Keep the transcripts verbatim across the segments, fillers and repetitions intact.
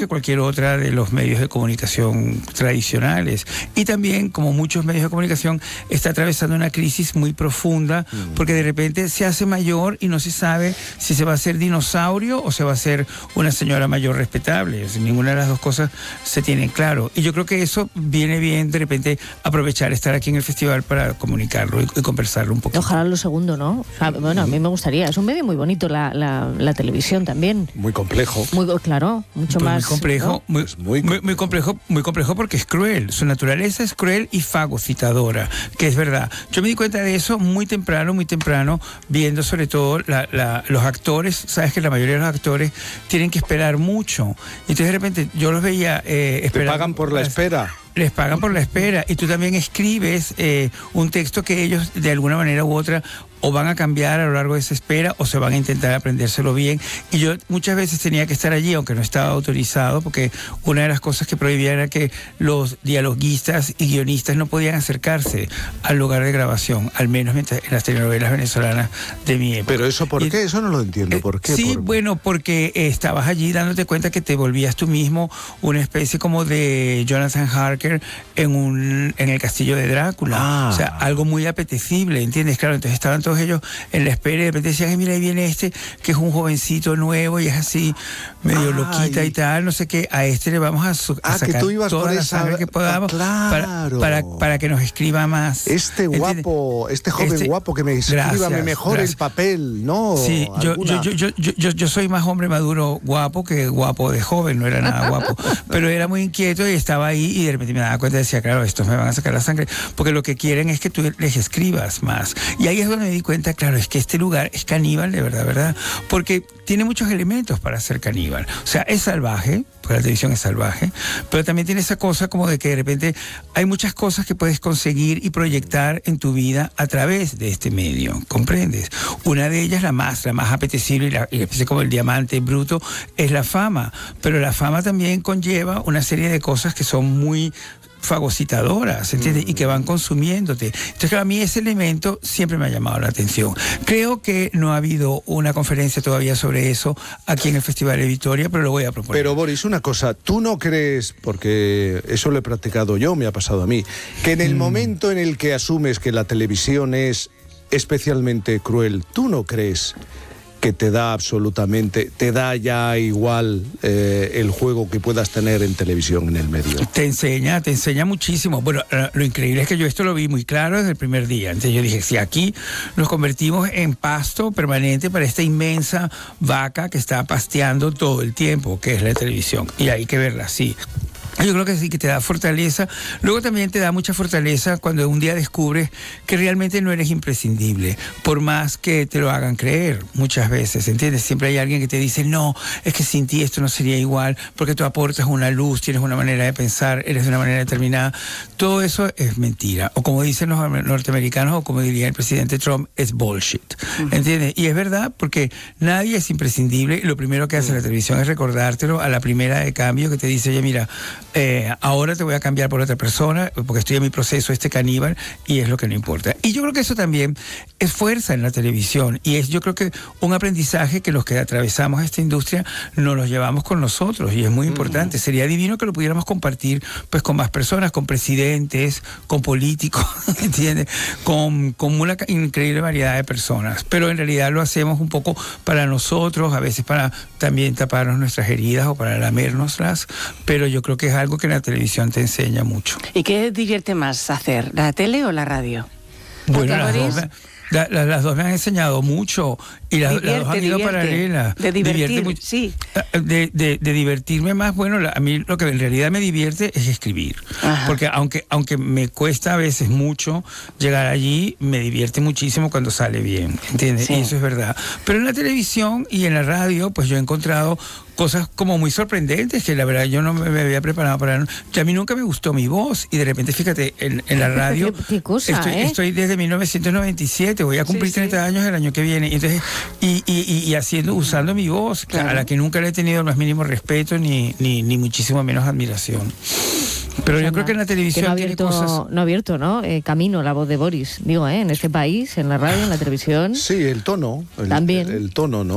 que cualquier otra de los medios de comunicación tradicionales. Y también, como muchos medios de comunicación, está atravesando una crisis muy profunda, mm. porque de repente se hace mayor y no se sabe si se va a ser dinosaurio o se va a ser una señora mayor respetable. O sea, ninguna de las dos cosas se tiene claro. Y yo creo que eso viene bien, de repente, aprovechar estar aquí en el festival para comunicarlo y, y conversarlo un poquito. Ojalá lo segundo, ¿no? O sea, bueno, a mí me gustaría. Es un medio muy bonito, la, la, la televisión también. Muy complejo. Muy, claro, mucho pues más. Muy complejo, ¿no? muy, muy, muy, muy complejo, muy complejo porque es cruel. Su naturaleza es cruel y fagocitadora, que es verdad. Yo me di cuenta de eso muy temprano, muy temprano, viendo sobre todo la, la, los actores. Sabes que la mayoría de los actores tienen que esperar mucho. Entonces de repente yo los veía eh, esperando. ¿Te pagan por la espera? Les pagan por la espera. Y tú también escribes eh, un texto que ellos de alguna manera u otra o van a cambiar a lo largo de esa espera o se van a intentar aprendérselo bien. Y yo muchas veces tenía que estar allí, aunque no estaba autorizado, porque una de las cosas que prohibían era que los dialoguistas y guionistas no podían acercarse al lugar de grabación, al menos mientras, en las telenovelas venezolanas de mi época. ¿Pero eso por y, qué? Eso no lo entiendo. ¿Por qué? Sí, por... bueno, porque eh, estabas allí dándote cuenta que te volvías tú mismo una especie como de Jonathan Harker en, un, en el castillo de Drácula. Ah. O sea, algo muy apetecible, ¿entiendes? Claro, entonces estaban todos ellos en la espera y de repente decían, mira, ahí viene este, que es un jovencito nuevo y es así, medio Ay. loquita y tal, no sé qué, a este le vamos a, su, a ah, sacar que tú ibas toda por la esa... sangre que podamos ah, claro. para, para, para que nos escriba más. Este guapo, ¿entiendes? Este joven este, guapo que me escriba mejor gracias. el papel, ¿no? Sí, yo, yo, yo, yo, yo, yo soy más hombre maduro guapo que guapo de joven, no era nada guapo, pero era muy inquieto y estaba ahí y de repente me daba cuenta y decía, claro, estos me van a sacar la sangre, porque lo que quieren es que tú les escribas más. Y ahí es donde me di cuenta, claro, es que este lugar es caníbal de verdad, ¿verdad? Porque tiene muchos elementos para ser caníbal. O sea, es salvaje, porque la televisión es salvaje, pero también tiene esa cosa como de que de repente hay muchas cosas que puedes conseguir y proyectar en tu vida a través de este medio, ¿comprendes? Una de ellas, la más, la más apetecible y la y especie como el diamante bruto, es la fama, pero la fama también conlleva una serie de cosas que son muy fagocitadoras, ¿entiendes? Mm. Y que van consumiéndote. Entonces, claro, a mí ese elemento siempre me ha llamado la atención. Creo que no ha habido una conferencia todavía sobre eso aquí en el Festival de Vitoria, pero lo voy a proponer. Pero, Boris, una cosa, ¿tú no crees, porque eso lo he practicado yo, me ha pasado a mí, que en el mm. momento en el que asumes que la televisión es especialmente cruel, ¿tú no crees que te da absolutamente, te da ya igual eh, el juego que puedas tener en televisión en el medio? Te enseña, te enseña muchísimo. Bueno, lo increíble es que yo esto lo vi muy claro desde el primer día. Entonces yo dije, si aquí nos convertimos en pasto permanente para esta inmensa vaca que está pasteando todo el tiempo, que es la televisión, y hay que verla así. Yo creo que sí, que te da fortaleza. Luego también te da mucha fortaleza cuando un día descubres que realmente no eres imprescindible, por más que te lo hagan creer muchas veces, ¿entiendes? Siempre hay alguien que te dice, no, es que sin ti esto no sería igual, porque tú aportas una luz, tienes una manera de pensar, eres de una manera determinada. Todo eso es mentira. O como dicen los norteamericanos, o como diría el presidente Trump, es bullshit, ¿entiendes? Y es verdad, porque nadie es imprescindible. Lo primero que hace la televisión es recordártelo a la primera de cambio, que te dice, oye, mira, Eh, ahora te voy a cambiar por otra persona porque estoy en mi proceso este caníbal y es lo que no importa. Y yo creo que eso también es fuerza en la televisión y es yo creo que un aprendizaje que los que atravesamos esta industria nos los llevamos con nosotros y es muy importante. Mm. Sería divino que lo pudiéramos compartir pues con más personas, con presidentes, con políticos, ¿entiendes? Con, con una increíble variedad de personas. Pero en realidad lo hacemos un poco para nosotros, a veces para también taparnos nuestras heridas o para lamérnoslas, pero yo creo que es algo que la televisión te enseña mucho. ¿Y qué divierte más hacer, la tele o la radio? Bueno, las dos, me, la, la, las dos me han enseñado mucho y las, divierte, las dos han ido divierte, paralelas. De divertir, divierte sí. De, de, de divertirme más, bueno, la, a mí lo que en realidad me divierte es escribir. Ajá. Porque aunque, aunque me cuesta a veces mucho llegar allí, me divierte muchísimo cuando sale bien, ¿entiendes? Sí. Y eso es verdad. Pero en la televisión y en la radio, pues yo he encontrado cosas como muy sorprendentes que la verdad yo no me, me había preparado para... Que a mí nunca me gustó mi voz y de repente, fíjate, en, en la radio... ¿Qué, qué cosa, estoy, eh? estoy desde mil novecientos noventa y siete, voy a cumplir sí, treinta sí. años el año que viene. Y, entonces, y, y, y haciendo, usando mi voz, claro. a la que nunca le he tenido el más mínimo respeto ni, ni, ni muchísimo menos admiración. Pero o sea, yo creo que en la televisión no ha abierto, tiene cosas... No ha abierto, ¿no? Eh, camino la voz de Boris, digo, ¿eh? En este país, en la radio, en la televisión. Sí, el tono. El, También. El, el tono, ¿no?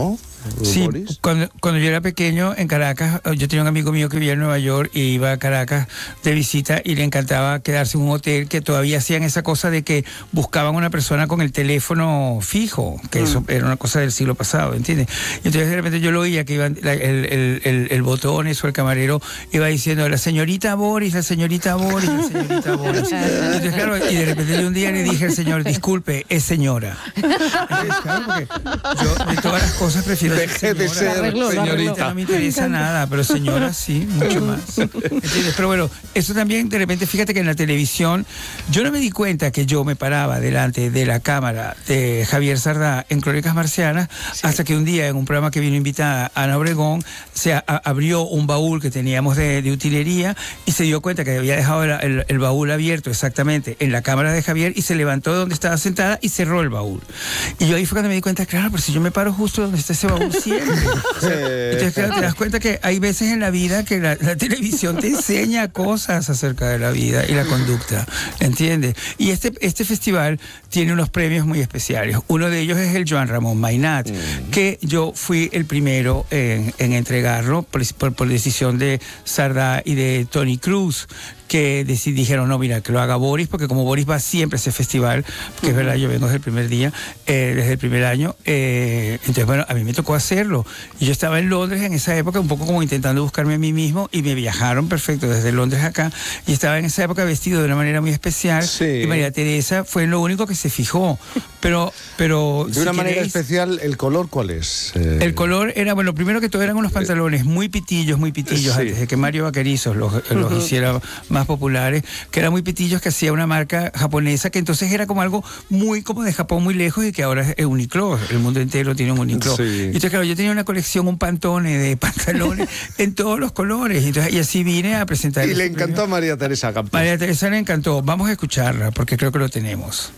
Sí, Boris? cuando, cuando yo era pequeño en Caracas, yo tenía un amigo mío que vivía en Nueva York y iba a Caracas de visita y le encantaba quedarse en un hotel que todavía hacían esa cosa de que buscaban una persona con el teléfono fijo, que mm. eso era una cosa del siglo pasado, ¿entiendes? Y entonces de repente yo lo oía que iban la, el, el, el, el botón, eso, el camarero iba diciendo la señorita Boris, la señorita Boris, la señorita Boris. Entonces, claro, y de repente yo un día le dije al señor, disculpe, es señora. Entonces, claro, porque yo de todas las cosas prefiero Deje de ser arreglo, señorita, no me interesa nada, pero señora sí, mucho más. ¿Entiendes? Pero bueno, eso también de repente, fíjate que en la televisión, yo no me di cuenta que yo me paraba delante de la cámara de Javier Sardá en Crónicas Marcianas, sí. hasta que un día en un programa que vino invitada Ana Obregón, se a, abrió un baúl que teníamos de, de utilería y se dio cuenta que había dejado el, el, el baúl abierto exactamente en la cámara de Javier y se levantó de donde estaba sentada y cerró el baúl. Y yo ahí fue cuando me di cuenta, claro, pero si yo me paro justo donde está ese baúl siempre. Entonces, claro, te das cuenta que hay veces en la vida que la, la televisión te enseña cosas acerca de la vida y la conducta, ¿entiendes? Y este, este festival tiene unos premios muy especiales. Uno de ellos es el Joan Ramón Mainat, mm. que yo fui el primero en, en entregarlo por, por, por decisión de Sardá y de Tony Cruz, que dijeron, no, mira, que lo haga Boris, porque como Boris va siempre a ese festival, que uh-huh. es verdad, yo vengo desde el primer día, eh, desde el primer año, eh, entonces, bueno, a mí me tocó hacerlo. Y yo estaba en Londres en esa época, un poco como intentando buscarme a mí mismo, y me viajaron perfecto desde Londres acá, y estaba en esa época vestido de una manera muy especial, sí. y María Teresa fue lo único que se fijó. Pero, pero de si una queréis, manera especial, ¿el color cuál es? Eh... El color era, bueno, primero que todo eran unos pantalones muy pitillos, muy pitillos, sí. antes de que Mario Vaquerizos los, los uh-huh. hiciera más populares, que eran muy pitillos, que hacía una marca japonesa, que entonces era como algo muy como de Japón, muy lejos, y que ahora es Uniqlo, el mundo entero tiene un Uniqlo. Sí. Y entonces, claro, yo tenía una colección, un pantone de pantalones en todos los colores, y, entonces, y así vine a presentar. Y le encantó premio. a María Teresa Campos. María Teresa le encantó. Vamos a escucharla, porque creo que lo tenemos.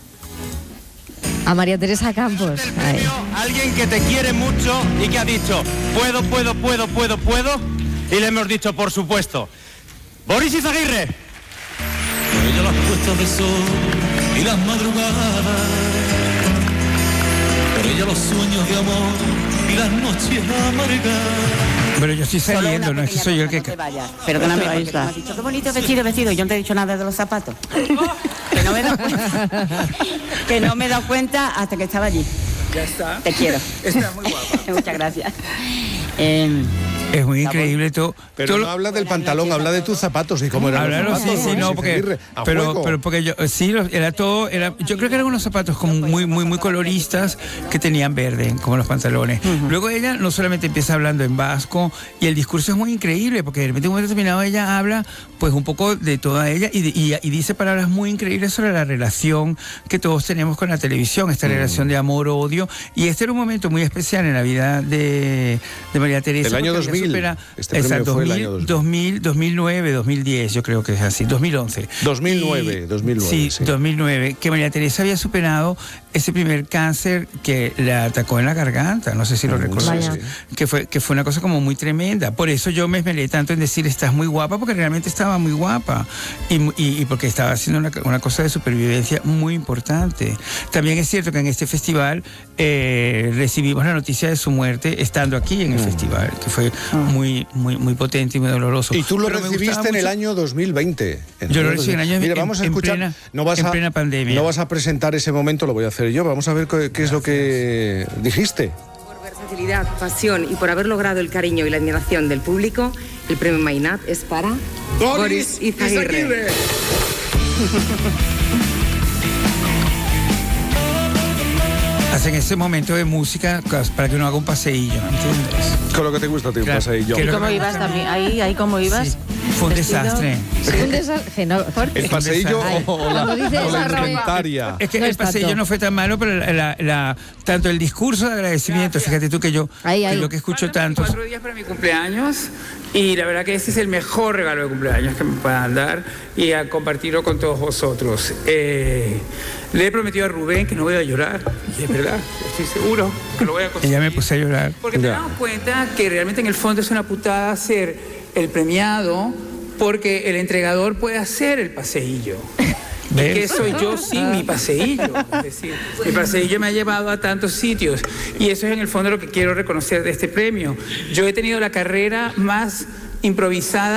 A María Teresa Campos. Ay. Alguien que te quiere mucho y que ha dicho, puedo, puedo, puedo, puedo, puedo, y le hemos dicho, por supuesto, Boris Izaguirre. Por ella las puestas de sol y las madrugadas, por ella los sueños de amor y las noches amargas. Pero yo estoy saliendo, no es que soy yo el que... No vayas, perdóname, porque me has dicho, qué bonito vestido, vestido, yo no te he dicho nada de los zapatos. Que no me he dado cuenta, que no me he dado cuenta hasta que estaba allí. Ya está. Te quiero. Está muy guapa. Muchas gracias. Eh, Es muy increíble todo. Pero todo no habla del pantalón, habla de tus zapatos y cómo eran Hablaron, los zapatos. sí, sí, no, porque, pero, pero porque yo, sí, era todo, era, yo creo que eran unos zapatos como muy, muy, muy coloristas que tenían verde, como los pantalones. Uh-huh. Luego ella no solamente empieza hablando en vasco, y el discurso es muy increíble, porque de repente en un momento determinado ella habla, pues un poco de toda ella, y, y, y dice palabras muy increíbles sobre la relación que todos tenemos con la televisión, esta uh-huh. relación de amor-odio, y este era un momento muy especial en la vida de, de María Teresa. El año dos mil. Supera, este exacto, fue dos mil, el año dos mil. dos mil, dos mil nueve, dos mil diez, yo creo que es así, dos mil once. dos mil nueve, y, dos mil nueve. Sí, sí, dos mil nueve, que María Teresa había superado ese primer cáncer que la atacó en la garganta, no sé si lo mm, recuerdas, sí. que fue que fue una cosa como muy tremenda. Por eso yo me esmeré tanto en decir, estás muy guapa, porque realmente estaba muy guapa, y, y, y porque estaba haciendo una, una cosa de supervivencia muy importante. También es cierto que en este festival eh, recibimos la noticia de su muerte estando aquí en el mm. festival, que fue mm. muy, muy, muy potente y muy doloroso. Y tú lo Pero recibiste en el año dos mil veinte. Yo lo recibí en el año Mira, vamos a en, escuchar, plena, no vas en a, plena pandemia. No vas a presentar ese momento, lo voy a hacer yo. Vamos a ver qué, qué es lo que dijiste. Por versatilidad, pasión y por haber logrado el cariño y la admiración del público, el premio Mainat es para Boris Izaguirre. Hacen ese momento de música para que uno haga un paseillo, ¿entiendes? Con lo que te gusta, tío, claro, un paseillo. ¿Y cómo ibas también? Ahí, ahí cómo ibas. Sí. Fue un desastre. Sí. Un desastre. No, el paseillo Ay, o, o la, o la indumentaria. Es que no el es paseillo tanto. no fue tan malo, pero la, la, la, tanto el discurso de agradecimiento, Gracias. fíjate tú que yo, ahí, que ahí. yo que escucho tanto. Cuatro días para mi cumpleaños, y la verdad que ese es el mejor regalo de cumpleaños que me puedan dar, y a compartirlo con todos vosotros. Eh, le he prometido a Rubén que no voy a llorar, y es verdad, estoy seguro que lo voy a conseguir. Y ya me puse a llorar. Porque te damos cuenta que realmente en el fondo es una putada ser el premiado, porque el entregador puede hacer el paseillo. ¿Ves? ¿Qué soy yo sin mi paseillo? Es decir, mi paseillo me ha llevado a tantos sitios y eso es en el fondo lo que quiero reconocer de este premio. Yo he tenido la carrera más improvisada